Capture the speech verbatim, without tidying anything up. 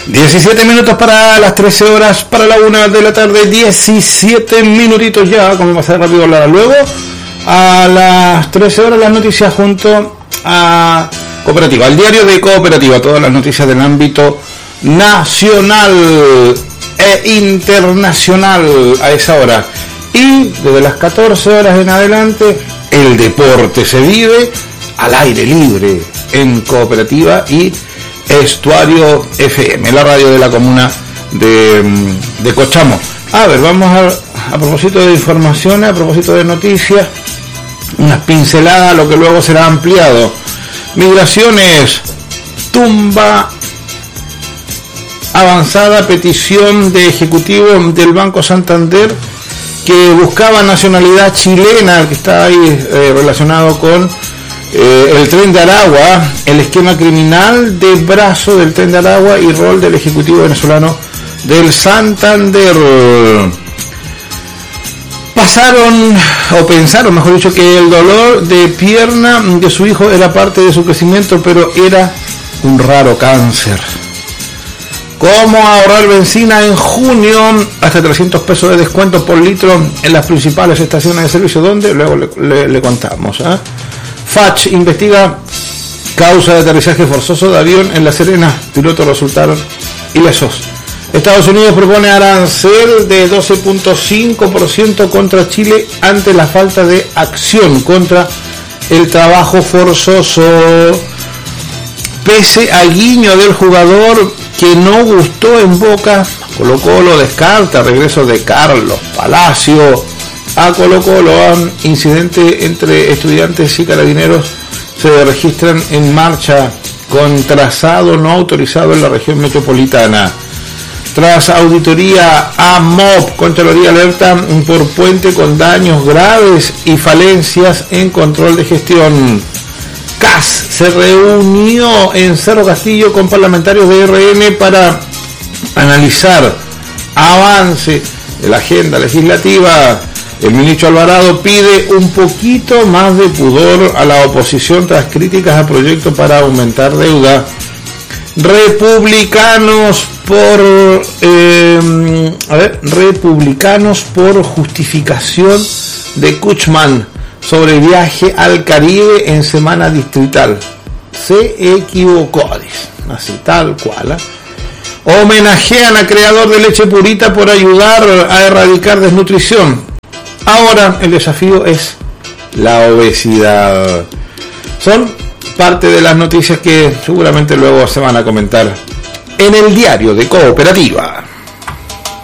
diecisiete minutos para las trece horas, para la una de la tarde, diecisiete minutitos ya, como va a ser rápido hablar luego. A las trece horas las noticias junto a Cooperativa, al diario de Cooperativa, todas las noticias del ámbito nacional e internacional a esa hora. Y desde las catorce horas en adelante, el deporte se vive al aire libre en Cooperativa y Estuario F M, la radio de la comuna de, de Cochamo. A ver, vamos a, a propósito de informaciones, a propósito de noticias, unas pinceladas a lo que luego será ampliado. Migraciones, tumba avanzada petición de ejecutivo del Banco Santander que buscaba nacionalidad chilena, que está ahí eh, relacionado con eh, el Tren de Aragua, el esquema criminal de brazo del Tren de Aragua y rol del ejecutivo venezolano del Santander. Pasaron, o pensaron, mejor dicho, que el dolor de pierna de su hijo era parte de su crecimiento, pero era un raro cáncer. ¿Cómo ahorrar benzina en junio? Hasta trescientos pesos de descuento por litro en las principales estaciones de servicio. ¿Dónde? Luego le, le, le contamos. ¿eh? Fach investiga causa de aterrizaje forzoso de avión en La Serena. Pilotos resultaron ilesos. Estados Unidos propone arancel de doce punto cinco por ciento contra Chile ante la falta de acción contra el trabajo forzoso. Pese al guiño del jugador que no gustó en Boca, Colo Colo descarta regreso de Carlos Palacio a Colo Colo. Incidente entre estudiantes y carabineros se registran en marcha con trazado no autorizado en la región metropolitana. Tras auditoría a M O P, Contraloría alerta por puente con daños graves y falencias en control de gestión. C A S se reunió en Cerro Castillo con parlamentarios de R N para analizar avance de la agenda legislativa. El ministro Alvarado pide un poquito más de pudor a la oposición tras críticas a proyectos para aumentar deuda. Republicanos por eh, a ver, republicanos por justificación de Kuchman sobre viaje al Caribe en semana distrital. Se equivocó, dice. Así, tal cual. ¿eh? Homenajean a creador de leche purita por ayudar a erradicar desnutrición. Ahora el desafío es la obesidad. Son parte de las noticias que seguramente luego se van a comentar en el diario de Cooperativa.